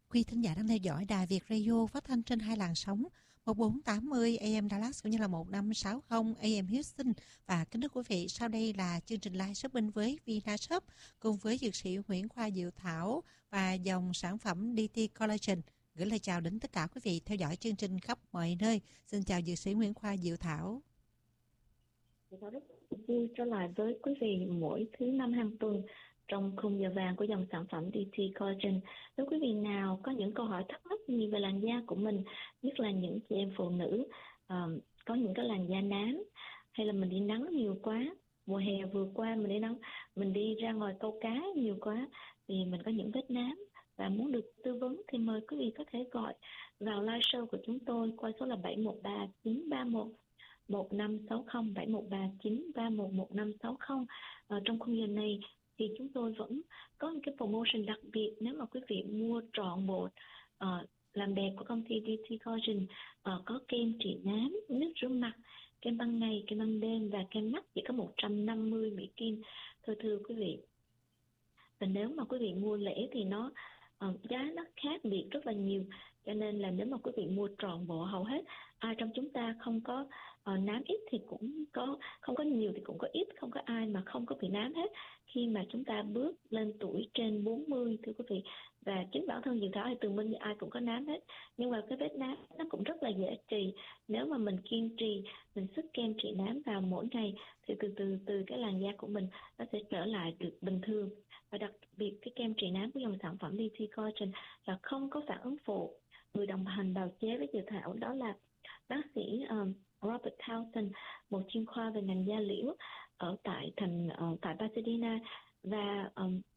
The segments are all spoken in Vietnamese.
Quý thính giả đang theo dõi Đài Việt Radio phát thanh trên hai làn sóng 1480 AM Dallas cũng như là 1560 AM Houston. Và kính thưa quý vị, sau đây là chương trình live shopping với Vinashop cùng với dược sĩ Nguyễn Khoa Diệu Thảo và dòng sản phẩm DT Collagen. Gửi lời chào đến tất cả quý vị theo dõi chương trình khắp mọi nơi. Xin chào dược sĩ Nguyễn Khoa Diệu Thảo. Tôi rất vui trở lại với quý vị mỗi thứ năm hàng tuần trong khung giờ vàng của dòng sản phẩm DT Collagen. Nếu quý vị nào có những câu hỏi thắc mắc gì về làn da của mình, nhất là những chị em phụ nữ có những cái làn da nám, hay là mình đi nắng nhiều quá, mùa hè vừa qua mình đi nắng, mình đi ra ngoài câu cá nhiều quá thì mình có những vết nám và muốn được tư vấn, thì mời quý vị có thể gọi vào live show của chúng tôi qua số là 713 931 1560, 713 931 1560. Trong khung giờ này thì chúng tôi vẫn có một cái promotion đặc biệt. Nếu mà quý vị mua trọn bộ làm đẹp của công ty DT Collagen, có kem trị nám, nước rửa mặt, kem ban ngày, kem ban đêm và kem mắt chỉ có 150 Mỹ Kim thôi thưa quý vị. Và nếu mà quý vị mua lẻ thì nó giá nó khác biệt rất là nhiều, cho nên là nếu mà quý vị mua trọn bộ, hầu hết ai trong chúng ta không có nám ít thì cũng có, không có nhiều thì cũng có ít, không có ai mà không có bị nám hết khi mà chúng ta bước lên tuổi trên 40 thưa quý vị. Và chính bản thân Diệu Thảo hay Tường Minh ai cũng có nám hết, nhưng mà cái vết nám nó cũng rất là dễ trị nếu mà mình kiên trì, mình sức kem trị nám vào mỗi ngày thì từ cái làn da của mình nó sẽ trở lại được bình thường. Và đặc biệt cái kem trị nám của dòng sản phẩm DT Collagen là không có phản ứng phụ. Người đồng hành bào chế với Diệu Thảo đó là bác sĩ Robert Townsend, một chuyên khoa về ngành da liễu ở tại Pasadena. Và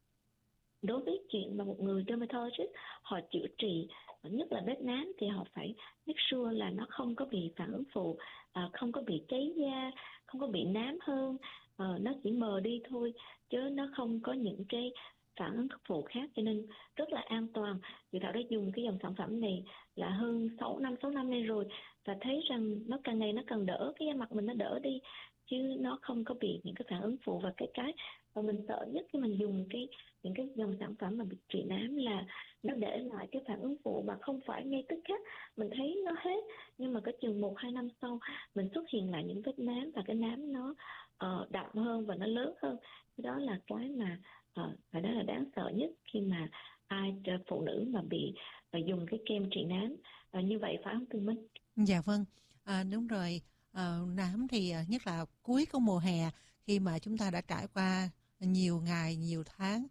đối với chuyện mà một người dermatologist họ chữa trị nhất là vết nám thì họ phải make sure là nó không có bị phản ứng phụ, không có bị cháy da, không có bị nám hơn, nó chỉ mờ đi thôi chứ nó không có những cái phản ứng phụ khác, cho nên rất là an toàn. Diệu Thảo đã dùng cái dòng sản phẩm này là hơn 6 năm nay rồi và thấy rằng nó càng ngày nó càng đỡ, cái da mặt mình nó đỡ đi chứ nó không có bị những cái phản ứng phụ. Và cái mà mình sợ nhất khi mình dùng những cái dòng sản phẩm mà bị trị nám là nó để lại cái phản ứng phụ mà không phải ngay tức khắc mình thấy nó hết, nhưng mà cái chừng 1-2 năm sau mình xuất hiện lại những vết nám và cái nám nó đậm hơn và nó lớn hơn. Cái đó là cái mà phải nói là đáng sợ nhất khi mà ai phụ nữ mà bị dùng cái kem trị nám như vậy, phải không Tường Minh? Dạ vâng, đúng rồi. Nám thì nhất là cuối của mùa hè, khi mà chúng ta đã trải qua nhiều ngày, nhiều tháng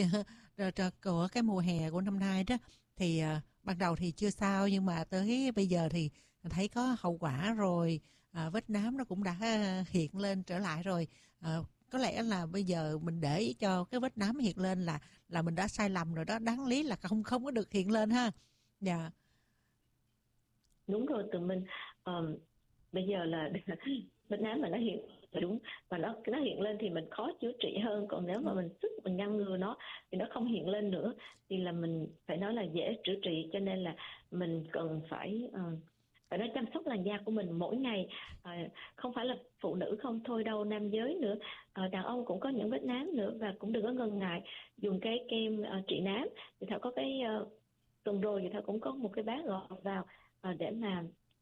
của cái mùa hè của năm nay đó, thì ban đầu thì chưa sao, nhưng mà tới bây giờ thì thấy có hậu quả rồi. Vết nám nó cũng đã hiện lên trở lại rồi. Có lẽ là bây giờ mình để cho cái vết nám hiện lên là mình đã sai lầm rồi đó, đáng lý là không có được hiện lên ha. Dạ. Đúng rồi Tường Minh. Bây giờ là vết nám mà nó hiện là đúng, và nó hiện lên thì mình khó chữa trị hơn. Còn nếu mà mình ngăn ngừa nó thì nó không hiện lên nữa thì là mình phải nói là dễ chữa trị. Cho nên là mình cần phải nói chăm sóc làn da của mình mỗi ngày. Không phải là phụ nữ không thôi đâu, nam giới nữa, đàn ông cũng có những vết nám nữa. Và cũng đừng có ngần ngại dùng cái kem trị nám. Thì Thảo có cái tuần rồi thì Thảo cũng có một cái bác gọi vào để mà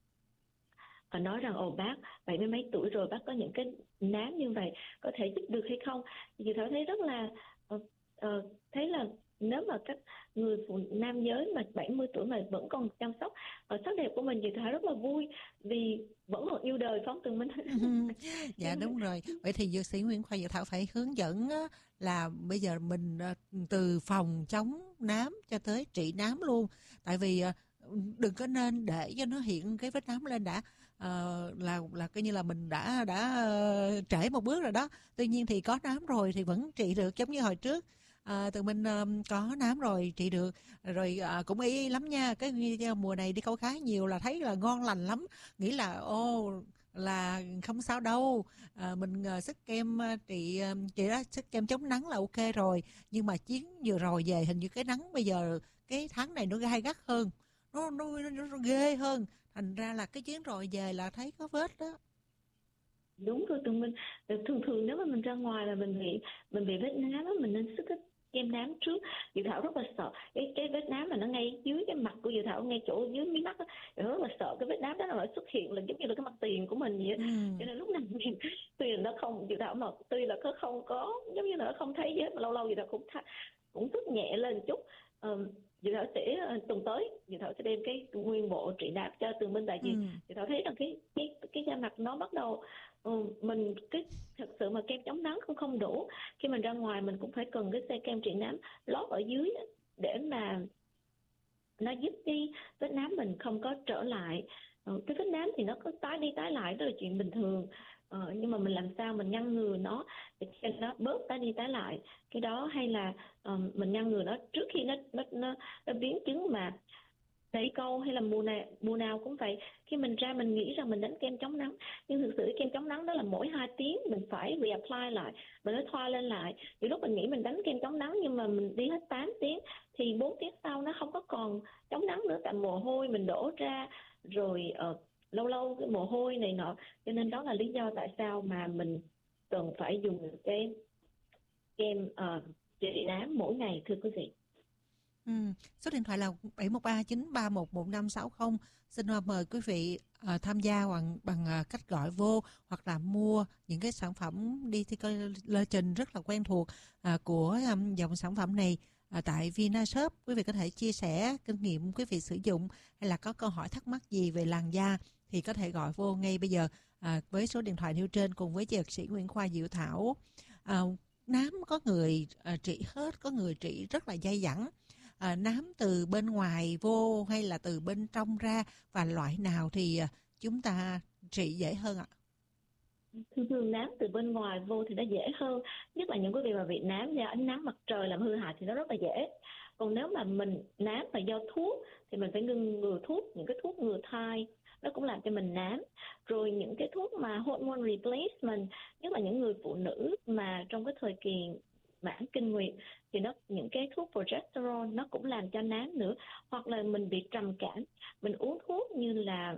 nói rằng bác 70 mấy tuổi rồi, bác có những cái nám như vậy, có thể giúp được hay không. Thì Thảo thấy rất là thấy là nếu mà các người nam giới mà 70 tuổi mà vẫn còn chăm sóc sắc đẹp của mình thì Thảo rất là vui, vì vẫn còn yêu đời, phóng Tường Minh. Dạ đúng rồi. Vậy thì dược sĩ Nguyễn Khoa Diệu Thảo phải hướng dẫn là bây giờ mình từ phòng chống nám cho tới trị nám luôn. Tại vì đừng có nên để cho nó hiện cái vết nám lên đã, là coi như là mình đã trễ một bước rồi đó. Tuy nhiên thì có nám rồi thì vẫn trị được, giống như hồi trước tụi mình có nám rồi trị được rồi, cũng ý lắm nha. Cái mùa này đi câu cá nhiều là thấy là ngon lành lắm, nghĩ là là không sao đâu, mình sức kem trị đó, sức kem chống nắng là ok rồi. Nhưng mà chuyến vừa rồi về hình như cái nắng bây giờ cái tháng này nó gai gắt hơn, nó ghê hơn, thành ra là cái chuyến rồi về là thấy có vết đó. Đúng rồi Tường Minh. Thường nếu mà mình ra ngoài là mình bị vết nám, mình nên sức kem nám trước. Dự Thảo rất là sợ cái vết nám mà nó ngay dưới cái mặt của Dự Thảo, ngay chỗ dưới mí mắt á. Dự Thảo rất là sợ cái vết nám đó nó lại xuất hiện là giống như là cái mặt tiền của mình vậy á. Cho nên lúc nào tuy là nó không, Dự Thảo mà tuy là nó không có giống như là nó không thấy vết, mà lâu lâu Dự Thảo cũng tức nhẹ lên một chút. Dự Thảo sẽ tuần tới Dự Thảo sẽ đem cái nguyên bộ trị nám cho Tường Minh, tại vì Dự Thảo thấy rằng cái da mặt nó bắt đầu mình thật sự mà kem chống nắng cũng không đủ, khi mình ra ngoài mình cũng phải cần cái kem trị nám lót ở dưới để mà nó giúp cái vết nám mình không có trở lại. Cái vết nám thì nó có tái đi tái lại, đó là chuyện bình thường. Nhưng mà mình làm sao mình ngăn ngừa nó để cho nó bớt tái đi tái lại cái đó, hay là mình ngăn ngừa nó trước khi nó biến chứng mà đẩy câu, hay là mùa nào cũng vậy. Khi mình ra mình nghĩ rằng mình đánh kem chống nắng, nhưng thực sự kem chống nắng đó là mỗi 2 tiếng mình phải reapply lại, mình phải thoa lên lại. Nhiều lúc mình nghĩ mình đánh kem chống nắng nhưng mà mình đi hết 8 tiếng thì 4 tiếng sau nó không có còn chống nắng nữa, tại mồ hôi mình đổ ra rồi lâu lâu cái mồ hôi này nọ. Cho nên đó là lý do tại sao mà mình cần phải dùng cái kem trị nám mỗi ngày, thưa quý vị. Số điện thoại là 713-931-1560. Xin mời quý vị tham gia bằng cách gọi vô hoặc là mua những cái sản phẩm DT Collagen rất là quen thuộc của dòng sản phẩm này tại Vinashop. Quý vị có thể chia sẻ kinh nghiệm quý vị sử dụng, hay là có câu hỏi thắc mắc gì về làn da thì có thể gọi vô ngay bây giờ với số điện thoại nêu trên, cùng với dược sĩ Nguyễn Khoa Diệu Thảo. Nám có người trị hết, có người trị rất là dai dẳng. Nám từ bên ngoài vô hay là từ bên trong ra, và loại nào thì chúng ta trị dễ hơn ạ? Thường nám từ bên ngoài vô thì nó dễ hơn, nhất là những quý vị mà bị nám do ánh nắng mặt trời làm hư hại thì nó rất là dễ. Còn nếu mà mình nám mà do thuốc thì mình phải ngừa thuốc, những cái thuốc ngừa thai nó cũng làm cho mình nám. Rồi những cái thuốc mà hormone replacement, nhất là những người phụ nữ mà trong cái thời kỳ mãn kinh nguyệt thì những cái thuốc progesterone nó cũng làm cho nám nữa. Hoặc là mình bị trầm cảm, mình uống thuốc như là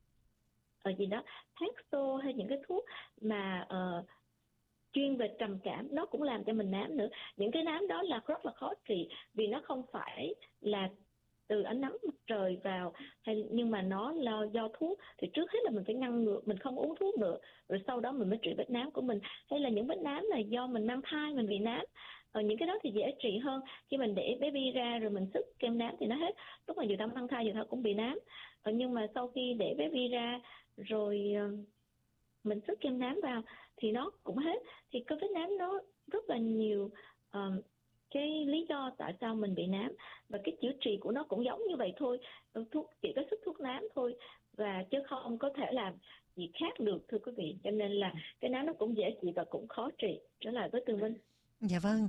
Paxil hay những cái thuốc mà chuyên về trầm cảm, nó cũng làm cho mình nám nữa. Những cái nám đó là rất là khó trị, vì nó không phải là từ ánh nắng mặt trời vào, nhưng mà nó là do thuốc. Thì trước hết là mình phải ngăn ngừa, mình không uống thuốc nữa, rồi sau đó mình mới trị vết nám của mình. Hay là những vết nám là do mình mang thai mình bị nám, những cái đó thì dễ trị hơn. Khi mình để baby ra rồi mình sức kem nám thì nó hết. Lúc mà Dự Thảo mang thai Dự Thảo cũng bị nám, nhưng mà sau khi để baby ra rồi mình sức kem nám vào thì nó cũng hết. Thì cái vết nám nó rất là nhiều cái lý do tại sao mình bị nám, và cái chữa trị của nó cũng giống như vậy thôi, chỉ có sức thuốc nám thôi, và chứ không có thể làm gì khác được, thưa quý vị. Cho nên là cái nám nó cũng dễ trị và cũng khó trị. Trở lại với Tường Vinh. Dạ vâng,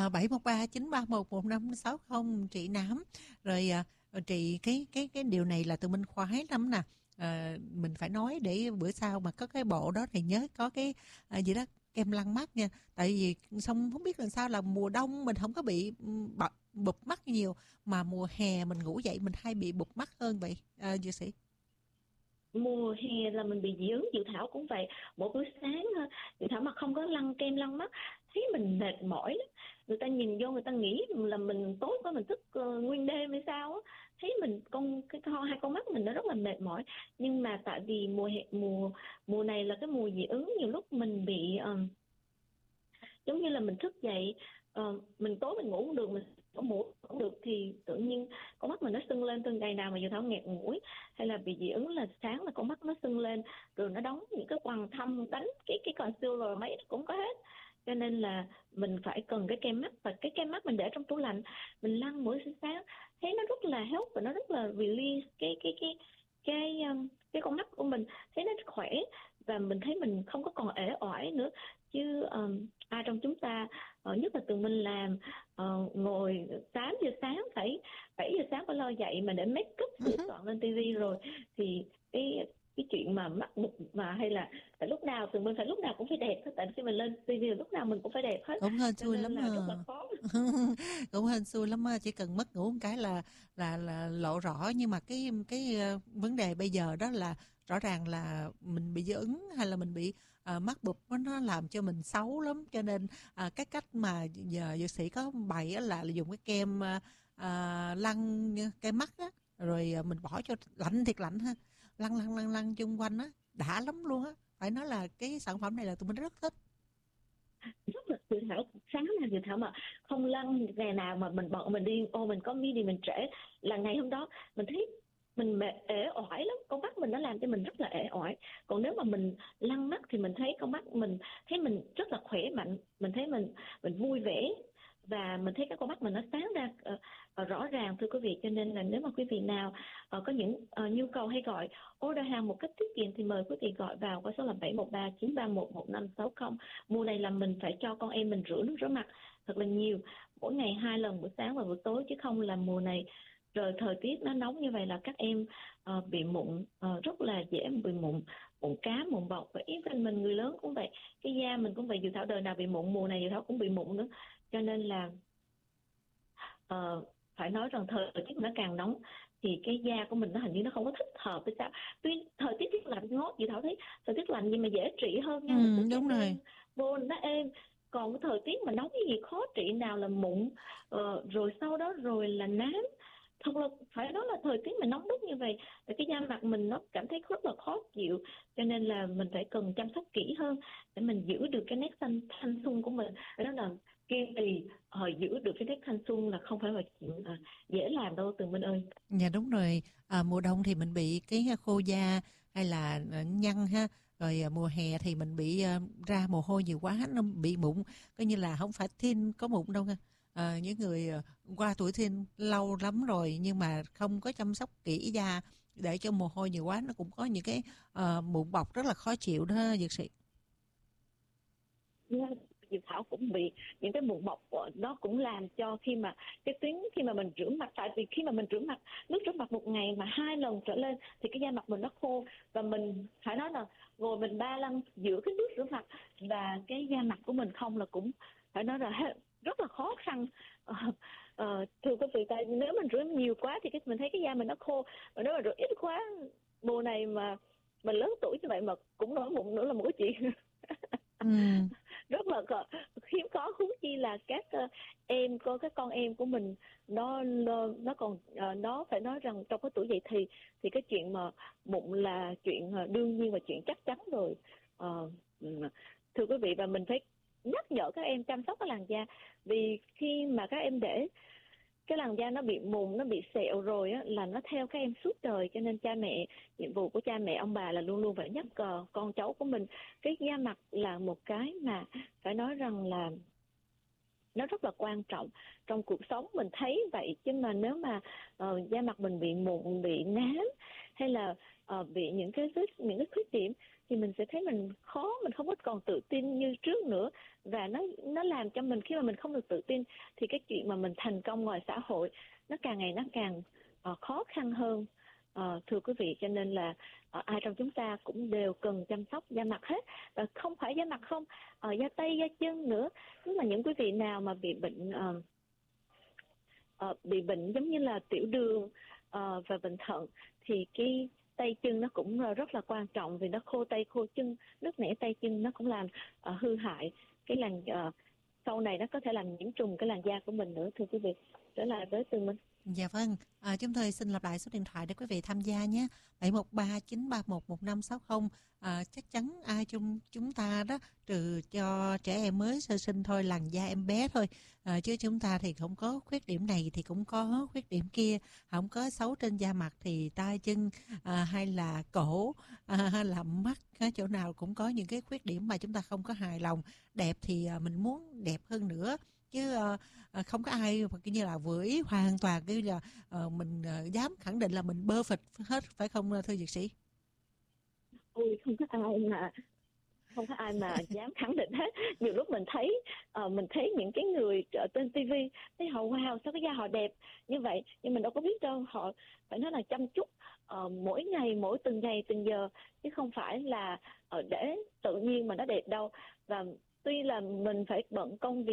713-931-1560 trị nám. Rồi trị cái điều này là Tường Minh khoái lắm nè. Mình phải nói để bữa sau mà có cái bộ đó thì nhớ có cái gì đó kem lăn mắt nha. Tại vì xong không biết làm sao là mùa đông mình không có bị bụp mắt nhiều, mà mùa hè mình ngủ dậy mình hay bị bụp mắt hơn vậy dược sĩ. Mùa hè là mình bị dị ứng. Dự Thảo cũng vậy. Mỗi buổi sáng Dự Thảo mà không có kem lăn mắt thấy mình mệt mỏi lắm. Người ta nhìn vô người ta nghĩ là mình tối quá, mình thức nguyên đêm hay sao á, thấy mình hai con mắt mình nó rất là mệt mỏi. Nhưng mà tại vì mùa này là cái mùa dị ứng, nhiều lúc mình bị giống như là mình thức dậy, mình tối mình ngủ không được, mình có mũi không được, thì tự nhiên con mắt mình nó sưng lên. Từ ngày nào mà Dự Thảo nghẹt mũi hay là bị dị ứng là sáng là con mắt nó sưng lên, rồi nó đóng những cái quầng thâm, đánh cái concealer mấy nó cũng có hết. Cho nên là mình phải cần cái kem mắt, và cái kem mắt mình để trong tủ lạnh, mình lăn mỗi sáng thấy nó rất là help và nó rất là release cái con mắt của mình, thấy nó khỏe, và mình thấy mình không có còn uể oải nữa. Chứ ai trong chúng ta, nhất là Tường Minh làm ngồi 8 giờ sáng, phải 7 giờ sáng phải lo dậy mà để make up sửa soạn lên tivi rồi, thì cái chuyện mà mắt bụt mà hay là phải lúc nào Tường Minh phải lúc nào cũng phải đẹp hết. Tại khi mình lên tivi lúc nào mình cũng phải đẹp hết, cũng hên xui lắm, rất là khó. Cũng hên xui lắm, chỉ cần mất ngủ một cái là lộ rõ. Nhưng mà cái vấn đề bây giờ đó là rõ ràng là mình bị dị ứng hay là mình bị mắt bụp nó làm cho mình xấu lắm, cho nên cái cách mà giờ dược sĩ có bày á là dùng cái kem lăn kem mắt á, rồi mình bỏ cho lạnh thiệt lạnh ha, lăn chung quanh á, đã lắm luôn á. Phải nói là cái sản phẩm này là tụi mình rất thích. Rất là Dự Thảo, sáng nào Dự Thảo mà không lăn, ngày nào mà mình bận mình đi mình có meeting mình trễ là ngày hôm đó mình thấy mình mệt ể oải lắm, con mắt mình nó làm cho mình rất là ể oải. Còn nếu mà mình lăn mắt thì mình thấy con mắt mình thấy mình rất là khỏe mạnh, mình thấy mình vui vẻ, và mình thấy các con mắt mình nó sáng ra rõ ràng, thưa quý vị. Cho nên là nếu mà quý vị nào có những nhu cầu hay gọi order hàng một cách tiết kiệm thì mời quý vị gọi vào qua số là 713-931-1560. Mùa này là mình phải cho con em mình rửa nước rửa mặt thật là nhiều, mỗi ngày 2 lần, buổi sáng và buổi tối, chứ không là mùa này rồi thời tiết nó nóng như vậy là các em bị mụn, rất là dễ bị mụn, mụn cá, mụn bọc. Và even mình người lớn cũng vậy, cái da mình cũng vậy. Dự Thảo đời nào bị mụn, mùa này Dự Thảo cũng bị mụn nữa. Cho nên là phải nói rằng thời tiết nó càng nóng thì cái da của mình nó hình như nó không có thích hợp với sao. Tuy thời tiết lạnh ngót, Dự Thảo thấy thời tiết lạnh nhưng mà dễ trị hơn nha, nó Đúng rồi. vô nó êm. Còn cái thời tiết mà nóng cái gì khó trị, nào là mụn, rồi sau đó rồi là nám. Thật là phải nói là thời tiết mà nóng đúc như vậy thì cái da mặt mình nó cảm thấy rất là khó chịu. Cho nên là mình phải cần chăm sóc kỹ hơn để mình giữ được cái nét thanh xuân của mình. Đó là kiên trì giữ được cái nét thanh xuân là không phải là chuyện dễ làm đâu, Tường Minh ơi. Dạ đúng rồi. Mùa đông thì mình bị cái khô da hay là nhăn ha, rồi mùa hè thì mình bị ra mồ hôi nhiều quá, nó bị mụn, coi như là không phải thin có mụn đâu ha. Những người qua tuổi thin lâu lắm rồi nhưng mà không có chăm sóc kỹ da để cho mồ hôi nhiều quá, nó cũng có những cái mụn bọc rất là khó chịu đó dược sĩ. Dự Thảo cũng bị những cái mụn bọc, nó cũng làm cho khi mà cái tuyến khi mà mình rửa mặt, tại vì khi mà mình rửa mặt nước rửa mặt một ngày mà 2 lần trở lên thì cái da mặt mình nó khô, và mình phải nói là ngồi mình ba lăng giữa cái nước rửa mặt và cái da mặt của mình không là cũng phải nói là rất là khó khăn. Thưa quý vị, tại nếu mình rửa nhiều quá thì mình thấy cái da mình nó khô, và nếu mà rửa ít quá, mùa này mà mình lớn tuổi như vậy mà cũng nổi mụn nữa là một cái chuyện rất là hiếm có. Huống chi là các em có các con em của mình, nó còn nó phải nói rằng trong cái tuổi dậy thì cái chuyện mà mụn là chuyện đương nhiên và chuyện chắc chắn rồi, thưa quý vị. Và mình phải nhắc nhở các em chăm sóc cái làn da, vì khi mà các em để cái làn da nó bị mụn, nó bị sẹo rồi á, là nó theo các em suốt đời. Cho nên cha mẹ, nhiệm vụ của cha mẹ ông bà là luôn luôn phải nhắc con cháu của mình. Cái da mặt là một cái mà phải nói rằng là nó rất là quan trọng trong cuộc sống, mình thấy vậy. Chứ mà nếu mà da mặt mình bị mụn, bị nám, hay là bị những cái khuyết điểm thì mình sẽ thấy mình không có còn tự tin như trước nữa. Và nó làm cho mình, khi mà mình không được tự tin thì cái chuyện mà mình thành công ngoài xã hội nó càng ngày nó càng khó khăn hơn, thưa quý vị. Cho nên là ai trong chúng ta cũng đều cần chăm sóc da mặt hết, và không phải da mặt không, da tay, da chân nữa. Tức là những quý vị nào mà bị bệnh giống như là tiểu đường và bệnh thận thì cái tay chân nó cũng rất là quan trọng, vì nó khô tay khô chân, nứt nẻ tay chân, nó cũng làm hư hại cái làn, sau này nó có thể làm nhiễm trùng cái làn da của mình nữa, thưa quý vị. Trở lại với Tường Minh. Dạ vâng, chúng tôi xin lặp lại số điện thoại để quý vị tham gia nhé. 713-931-1560. Chắc chắn ai trong chúng ta đó, trừ cho trẻ em mới sơ sinh thôi, làn da em bé thôi. Chứ chúng ta thì không có khuyết điểm này thì cũng có khuyết điểm kia. Không có xấu trên da mặt thì tay chân hay là cổ hay là mắt, chỗ nào cũng có những cái khuyết điểm mà chúng ta không có hài lòng. Đẹp thì mình muốn đẹp hơn nữa. Chứ không có ai kiểu như là vừa ý hoàn toàn, cứ là mình dám khẳng định là mình perfect hết, phải không thưa dược sĩ? Ôi, không có ai mà dám khẳng định hết. Nhiều lúc mình thấy những cái người trên tivi, thấy họ wow, sao cái da họ đẹp như vậy, nhưng mình đâu có biết đâu, họ phải nói là chăm chút mỗi ngày, từng ngày từng giờ, chứ không phải là để tự nhiên mà nó đẹp đâu. Và tuy là mình phải bận công việc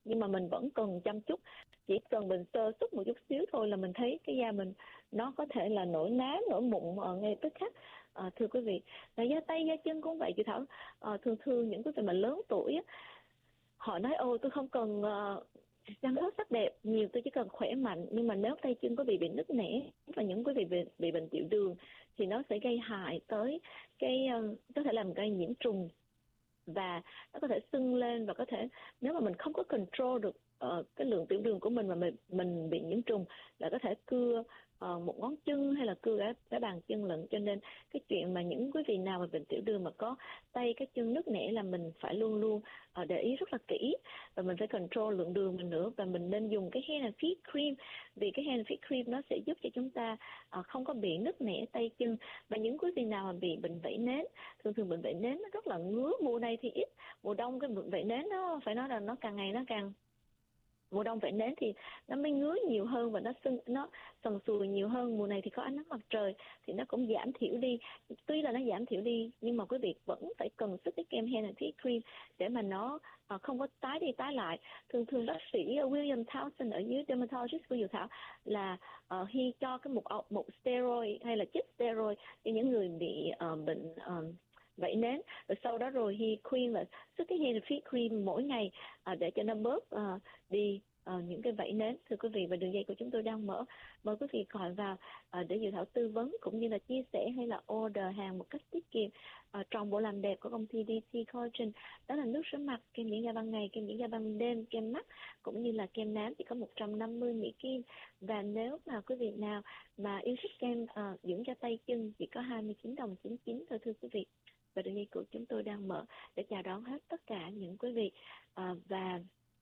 nhưng mà mình vẫn cần chăm chút. Chỉ cần mình sơ xuất một chút xíu thôi là mình thấy cái da mình nó có thể là nổi nám, nổi mụn ở ngay tức khắc. Thưa quý vị, là da tay da chân cũng vậy chị Thảo. Thường thường những quý vị mà lớn tuổi á, họ nói tôi không cần chăm sóc sắc đẹp nhiều, tôi chỉ cần khỏe mạnh. Nhưng mà nếu tay chân có bị nứt nẻ và những quý vị bị bệnh tiểu đường thì nó sẽ gây hại tới cái có thể làm gây nhiễm trùng, và nó có thể sưng lên, và có thể nếu mà mình không có control được cái lượng tiểu đường của mình mà mình bị nhiễm trùng là có thể cưa một ngón chân hay là cưa cái bàn chân lận. Cho nên cái chuyện mà những quý vị nào mà bệnh tiểu đường mà có tay cái chân nứt nẻ là mình phải luôn luôn để ý rất là kỹ, và mình phải control lượng đường mình nữa. Và mình nên dùng cái Hand and Feet Cream, vì cái Hand and Feet Cream nó sẽ giúp cho chúng ta không có bị nứt nẻ tay chân. Và những quý vị nào mà bị bệnh vảy nến, thường bệnh vảy nến nó rất là ngứa, mùa này thì ít, mùa đông cái bệnh vảy nến nó phải nói là nó càng ngày nó càng, mùa đông vảy nến thì nó mới ngứa nhiều hơn và nó sần sùi nhiều hơn. Mùa này thì có ánh nắng mặt trời thì nó cũng giảm thiểu đi. Tuy là nó giảm thiểu đi nhưng mà quý vị vẫn phải cần sức cái kem Hand and Feet Cream để mà nó không có tái đi tái lại. Thường bác sĩ William Townsend ở dưới dermatologist của Dược Thảo là khi cho cái một steroid hay là chích steroid cho những người bị bệnh vảy nến, rồi sau đó rồi khi khuyên là sức cái Hand and Feet Cream mỗi ngày để cho nó bớt đi những cái vảy nến. Thưa quý vị, và đường dây của chúng tôi đang mở, mời quý vị gọi vào để Dược Thảo tư vấn cũng như là chia sẻ hay là order hàng một cách tiết kiệm. Tròn bộ làm đẹp của công ty DC Collagen, đó là nước rửa mặt, kem dưỡng da ban ngày, kem dưỡng da ban đêm, kem mắt cũng như là kem nám chỉ có 150 mỹ kim. Và nếu mà quý vị nào mà yêu thích kem dưỡng da tay chân chỉ có 29 đồng 99 thôi thưa quý vị. Và đường dây của chúng tôi đang mở để chào đón hết tất cả những quý vị. Và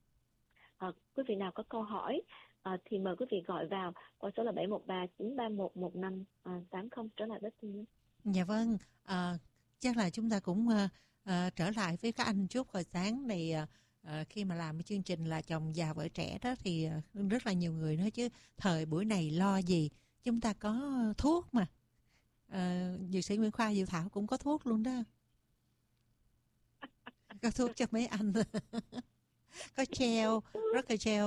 quý vị nào có câu hỏi thì mời quý vị gọi vào qua số là 713-931-1580. Trở lại Beth Tin. Dạ vâng, chắc là chúng ta cũng trở lại với các anh chút. Hồi sáng này khi mà làm cái chương trình là chồng già vợ trẻ đó thì rất là nhiều người nói chứ thời buổi này lo gì, chúng ta có thuốc mà. Dược sĩ Nguyễn Khoa Dược Thảo cũng có thuốc luôn đó. Có thuốc cho mấy anh. Có gel, rocket gel.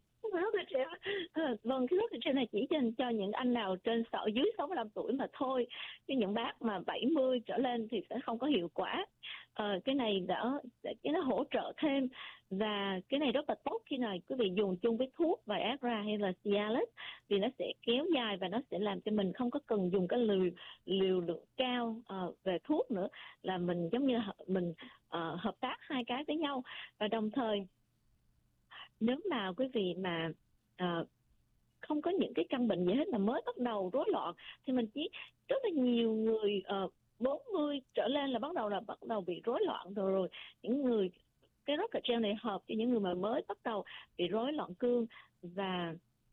Vâng, cái rocket gel này chỉ dành cho những anh nào dưới 65 tuổi mà thôi, chứ những bác mà 70 trở lên thì sẽ không có hiệu quả. Cái này nó hỗ trợ thêm, và cái này rất là tốt khi nào quý vị dùng chung với thuốc Viagra hay là Cialis, vì nó sẽ kéo dài và nó sẽ làm cho mình không có cần dùng cái liều lượng cao về thuốc nữa, là mình giống như mình hợp tác hai cái với nhau. Và đồng thời nếu mà quý vị mà không có những cái căn bệnh gì hết mà mới bắt đầu rối loạn, thì mình chỉ rất là nhiều người 40 trở lên là bắt đầu bị rối loạn rồi. Những người cái rocket gel này hợp cho những người mà mới bắt đầu bị rối loạn cương. Và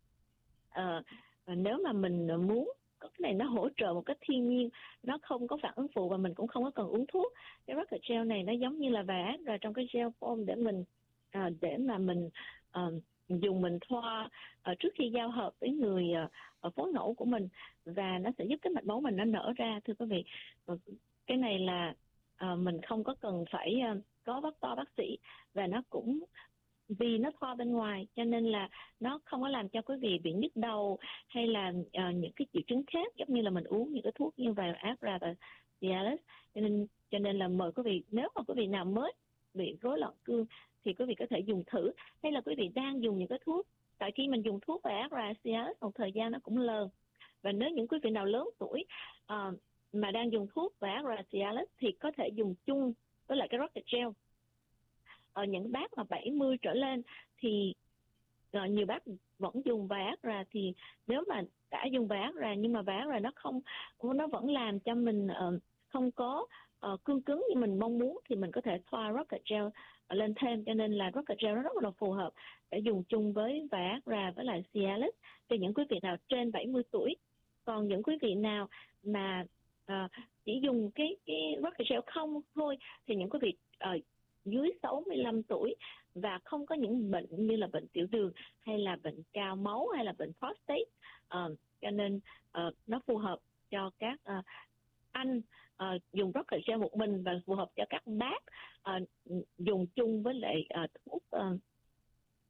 nếu mà mình muốn cái này nó hỗ trợ một cách thiên nhiên, nó không có phản ứng phụ và mình cũng không có cần uống thuốc. Cái rocket gel này nó giống như là Viagra trong cái gel form để mà mình dùng mình thoa trước khi giao hợp với người phối ngẫu của mình, và nó sẽ giúp cái mạch máu mình nó nở ra. Thưa quý vị, cái này là mình không có cần phải có bác sĩ, và nó cũng vì nó thoa bên ngoài cho nên là nó không có làm cho quý vị bị nhức đầu hay là những cái triệu chứng khác giống như là mình uống những cái thuốc như Viagra và Cialis. Cho nên là mời quý vị, nếu mà quý vị nào mới bị rối loạn cương thì quý vị có thể dùng thử, hay là quý vị đang dùng những cái thuốc. Tại khi mình dùng thuốc Viagra, Cialis một thời gian nó cũng lờn. Và nếu những quý vị nào lớn tuổi mà đang dùng thuốc Viagra, Cialis thì có thể dùng chung với lại cái rocket gel. Những bác mà 70 trở lên thì nhiều bác vẫn dùng Viagra, thì nếu mà đã dùng Viagra nhưng mà Viagra nó vẫn làm cho mình không có cương cứng như mình mong muốn, thì mình có thể thoa rocket gel lên thêm. Cho nên là rocket gel nó rất là phù hợp để dùng chung với Viagra với lại Cialis cho những quý vị nào trên 70 tuổi. Còn những quý vị nào mà chỉ dùng cái rocket gel không thôi thì những quý vị dưới 65 tuổi và không có những bệnh như là bệnh tiểu đường hay là bệnh cao máu hay là bệnh prostate, cho nên nó phù hợp cho các anh dùng rocket gel một mình, và phù hợp cho các bác dùng chung với lại thuốc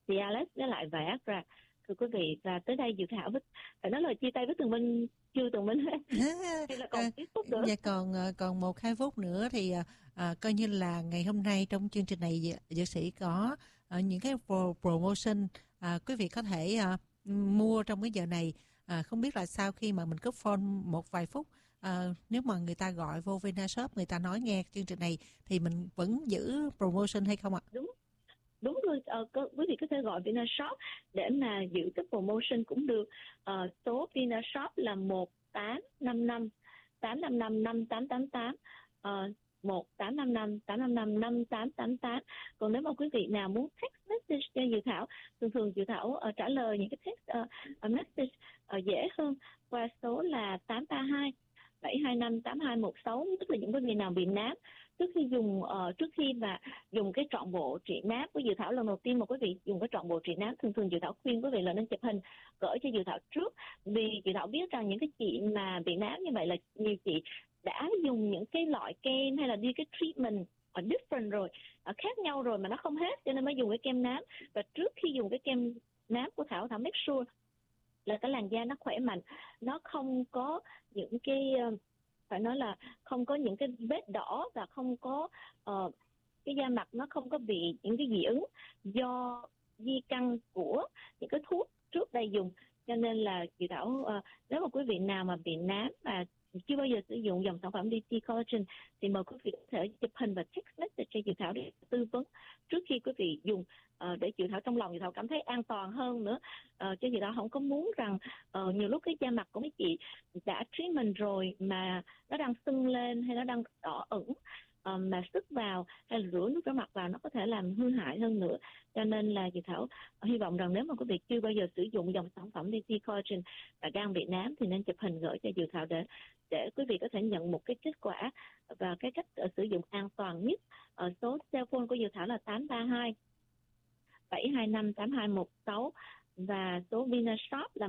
Cialis với lại Viagra, thưa quý vị. Và tới đây Dự Thảo phải nói lời chia tay với Tường Minh chưa Tường Minh hết hay là còn tiếp tục nữa? Dạ còn 1-2 phút nữa thì coi như là ngày hôm nay trong chương trình này dược sĩ có những cái promotion quý vị có thể mua trong cái giờ này. Không biết là sau khi mà mình cúp phone một vài phút, nếu mà người ta gọi vô Vinashop, người ta nói nghe chương trình này thì mình vẫn giữ promotion hay không ạ? Đúng rồi, quý vị có thể gọi Vinashop để mà giữ cái promotion cũng được. Số Vinashop là 1855 855 5888, 1855 855 5888. Còn nếu mà quý vị nào muốn text message cho Dự Thảo, thường Dự Thảo trả lời những cái text message dễ hơn qua số là 832 725 8216, tức là những quý vị nào bị nám trước khi mà dùng cái trọn bộ trị nám của Dự Thảo lần đầu tiên mà quý vị dùng cái trọn bộ trị nám, thường Dự Thảo khuyên quý vị là nên chụp hình gửi cho Dự Thảo trước, vì Dự Thảo biết rằng những cái chị mà bị nám như vậy là nhiều chị đã dùng những cái loại kem hay là đi cái treatment different rồi, khác nhau rồi mà nó không hết, cho nên mới dùng cái kem nám. Và trước khi dùng cái kem nám của Thảo make sure là cái làn da nó khỏe mạnh, nó không có những cái phải nói là không có những cái vết đỏ, và không có cái da mặt nó không có bị những cái dị ứng do di căn của những cái thuốc trước đây dùng. Cho nên là Dự Thảo nếu mà quý vị nào mà bị nám và chưa bao giờ sử dụng dòng sản phẩm DT Collagen thì mời quý vị có thể chụp hình và text message cho Dự Thảo để tư vấn trước khi quý vị dùng, để Dự Thảo trong lòng Dự Thảo cảm thấy an toàn hơn nữa. Chứ Dự Thảo không có muốn rằng nhiều lúc cái da mặt của mấy chị đã treatment rồi mà nó đang sưng lên hay nó đang đỏ ửng, mà sức vào hay là rửa nước rửa mặt vào nó có thể làm hư hại hơn nữa. Cho nên là Dự Thảo hy vọng rằng nếu mà quý vị chưa bao giờ sử dụng dòng sản phẩm DT Collagen và gan bị nám thì nên chụp hình gửi cho Dự Thảo để quý vị có thể nhận một cái kết quả và cái cách sử dụng an toàn nhất. Số cell phone của Dự Thảo là 832 725 8216 và số Vinashop là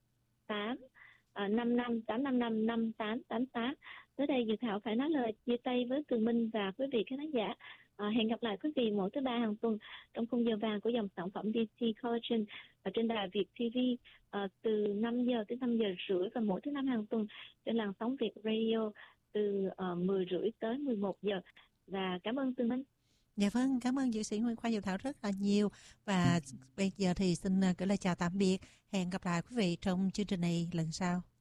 1855 855 5888. Tới đây Dự Thảo phải nói lời chia tay với Tường Minh và quý vị khán giả. Hẹn gặp lại quý vị mỗi thứ Ba hàng tuần trong khung giờ vàng của dòng sản phẩm DT Collagen trên đài Việt TV từ 5 giờ tới 5 giờ rưỡi, và mỗi thứ Năm hàng tuần trên làn sóng Việt Radio từ 10 rưỡi tới 11 giờ. Và cảm ơn Tường Minh. Dạ vâng, cảm ơn dược sĩ Nguyễn Khoa Dự Thảo rất là nhiều. Và bây giờ thì xin gửi lời chào tạm biệt. Hẹn gặp lại quý vị trong chương trình này lần sau.